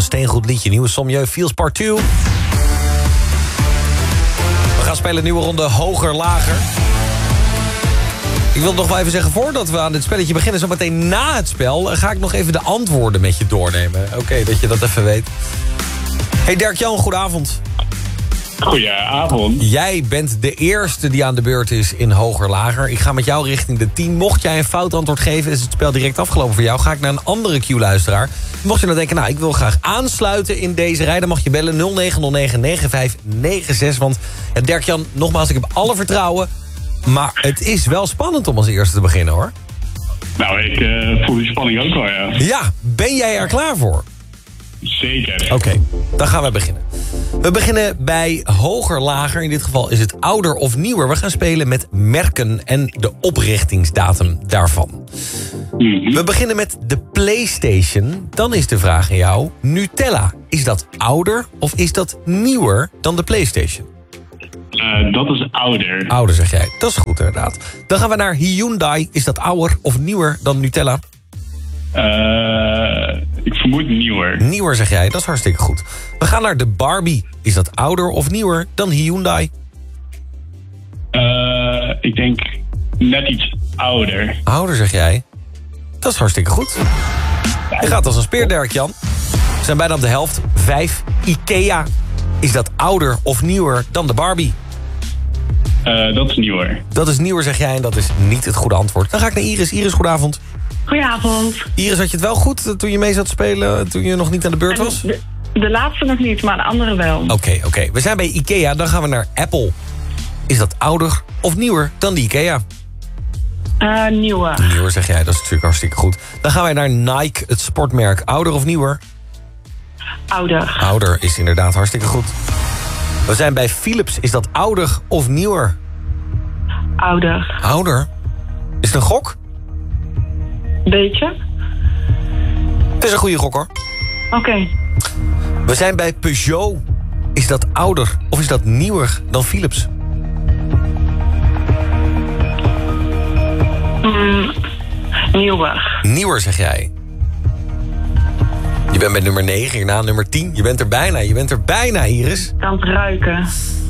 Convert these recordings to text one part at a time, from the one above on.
steengoed liedje. Nieuwe Sommieu, Feels Part 2. We gaan spelen een nieuwe ronde hoger, lager. Ik wil nog wel even zeggen, voordat we aan dit spelletje beginnen... zo meteen na het spel, ga ik nog even de antwoorden met je doornemen. Oké, dat je dat even weet. Hey Dirk-Jan, goedenavond. Goedenavond. Jij bent de eerste die aan de beurt is in hoger, lager. Ik ga met jou richting de 10. Mocht jij een fout antwoord geven, is het spel direct afgelopen voor jou. Ga ik naar een andere Q-luisteraar. Mocht je nou denken, nou, ik wil graag aansluiten in deze rij... dan mag je bellen 0909-9596. Want ja, Dirk-Jan, nogmaals, ik heb alle vertrouwen... maar het is wel spannend om als eerste te beginnen, hoor. Nou, ik voel die spanning ook wel, ja. Ja, ben jij er klaar voor? Zeker. Oké, dan gaan we beginnen. We beginnen bij hoger, lager. In dit geval is het ouder of nieuwer. We gaan spelen met merken en de oprichtingsdatum daarvan. We beginnen met de PlayStation. Dan is de vraag aan jou, Nutella. Is dat ouder of is dat nieuwer dan de PlayStation? Dat is ouder. Ouder, zeg jij. Dat is goed, inderdaad. Dan gaan we naar Hyundai. Is dat ouder of nieuwer dan Nutella? Ik vermoed nieuwer. Nieuwer, zeg jij. Dat is hartstikke goed. We gaan naar de Barbie. Is dat ouder of nieuwer dan Hyundai? Ik denk net iets ouder. Ouder, zeg jij. Dat is hartstikke goed. Je gaat als een speer, Dirk-Jan. We zijn bijna op de helft. 5. Ikea. Is dat ouder of nieuwer dan de Barbie? Dat is nieuwer. Dat is nieuwer, zeg jij, en dat is niet het goede antwoord. Dan ga ik naar Iris. Iris, goedenavond. Goedenavond. Iris, had je het wel goed toen je mee zat spelen, toen je nog niet aan de beurt was? De laatste nog niet, maar de andere wel. Oké. We zijn bij Ikea, dan gaan we naar Apple. Is dat ouder of nieuwer dan die Ikea? Nieuwe. Nieuwer, zeg jij, dat is natuurlijk hartstikke goed. Dan gaan wij naar Nike, het sportmerk. Ouder of nieuwer? Ouder. Ouder is inderdaad hartstikke goed. We zijn bij Philips. Is dat ouder of nieuwer? Ouder. Ouder? Is het een gok? Beetje. Het is een goede gok, hoor. Oké. We zijn bij Peugeot. Is dat ouder of is dat nieuwer dan Philips? Nieuwer. Nieuwer, zeg jij. Je bent bij nummer 9, hierna nummer 10. Je bent er bijna, Iris. Kan het ruiken.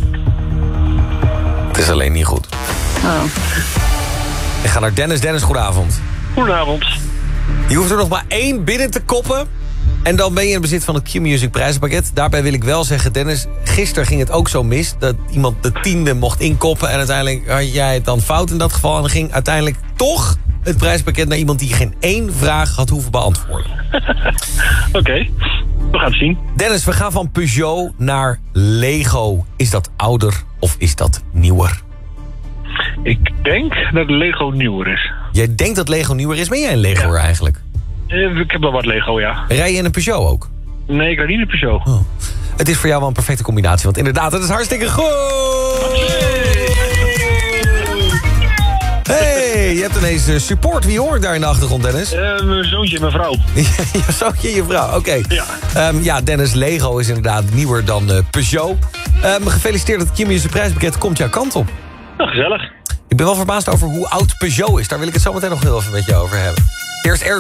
Het is alleen niet goed. Oh. Ik ga naar Dennis. Dennis, goedenavond. Goedenavond. Je hoeft er nog maar 1 binnen te koppen. En dan ben je in bezit van het Q-Music prijzenpakket. Daarbij wil ik wel zeggen, Dennis, gisteren ging het ook zo mis... dat iemand de 10e mocht inkoppen... en uiteindelijk had jij het dan fout in dat geval... en dan ging uiteindelijk toch het prijzenpakket naar iemand... die geen 1 vraag had hoeven beantwoorden. Oké, we gaan het zien. Dennis, we gaan van Peugeot naar Lego. Is dat ouder of is dat nieuwer? Ik denk dat Lego nieuwer is. Jij denkt dat Lego nieuwer is, ben jij een Legoer eigenlijk? Ik heb wel wat Lego, ja. Rij je in een Peugeot ook? Nee, ik rijd niet in Peugeot. Oh. Het is voor jou wel een perfecte combinatie, want inderdaad, het is hartstikke goed! Hey, je hebt ineens support. Wie hoort daar in de achtergrond, Dennis? Mijn zoontje en mijn vrouw. Je zoontje en je vrouw, oké. Ja. Ja, Dennis, Lego is inderdaad nieuwer dan Peugeot. Gefeliciteerd, het Q-Music prijspakket komt jouw kant op. Nou, gezellig. Ik ben wel verbaasd over hoe oud Peugeot is. Daar wil ik het zo meteen nog heel even met je over hebben. Eerst